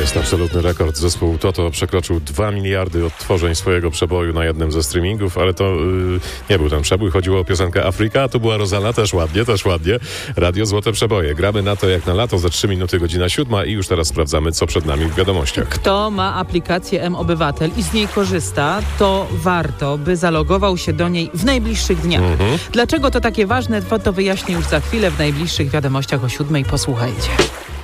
jest absolutny rekord. Zespół Toto przekroczył 2 miliardy odtworzeń swojego przeboju na jednym ze streamingów, ale to nie był ten przebój. Chodziło o piosenkę Afryka, a to była Rozana, też ładnie. Radio Złote Przeboje. Gramy na to jak na lato, za 3 minuty, godzina 7 i już teraz sprawdzamy, co przed nami w wiadomościach. Kto ma aplikację M-Obywatel i z niej korzysta, to warto, by zalogował się do niej w najbliższych dniach. Dlaczego to takie ważne, to wyjaśnię już za chwilę w najbliższych wiadomościach o 7. Posłuchajcie.